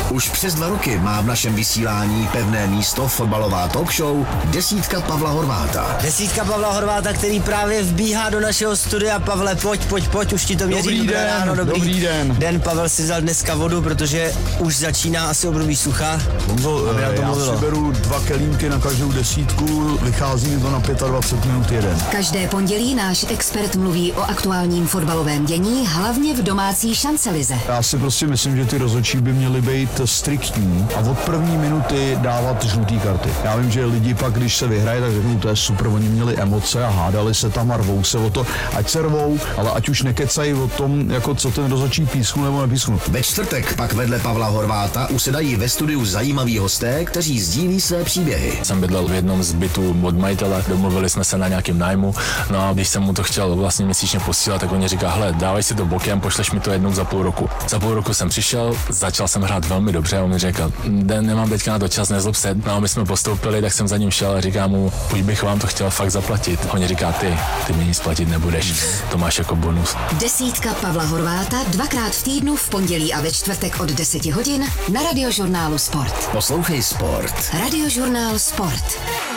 Už přes 2 roky má v našem vysílání pevné místo fotbalová talk show Desítka Pavla Horváta. Desítka Pavla Horváta, který právě vbíhá do našeho studia. Pavle, pojď, už ti to měří. Dobrý den. Pavel si vzal dneska vodu, protože už začíná asi období sucha. Já si beru 2 kelímky na každou desítku, vychází mi to na 25 minut jeden. Každé pondělí náš expert mluví o aktuálním fotbalovém dění, hlavně v domácí šancelize. Já si prostě myslím, že ty rozhodčí by měly být striktní a od první minuty dávat žlutý karty. Já vím, že lidi pak, když se vyhraje, tak řeknou, to je super, oni měli emoce a hádali se tam a rvou se o to, ať se rvou, ale ať už nekecají o tom, jako co ten rozhodčí písknu nebo nepísknu. Ve čtvrtek pak vedle Pavla Horváta usedají ve studiu zajímaví hosté, kteří sdílí své příběhy. Jsem bydlel v jednom z bytů od majitele, domluvili jsme se na nějakém nájmu, no a když jsem mu to chtěl vlastně měsíčně posílat, tak on říká, hele, dávej si to bokem, pošleš mi to jednou za půl roku. Za půl roku jsem přišel, začal jsem hrát velmi dobře a on mi řekl, nemám teďka na to čas, nezlob se. No a my jsme postoupili, tak jsem za ním šel a říkám mu, buď bych vám to chtěl fakt zaplatit. A on říká, ty mi nic platit nebudeš, to máš jako bonus. Desítka Pavla Horváta 2krát v týdnu v pondělí a ve čtvrtek od 10 hodin na Radiožurnálu Sport. Poslouchej Sport. Radiožurnál Sport.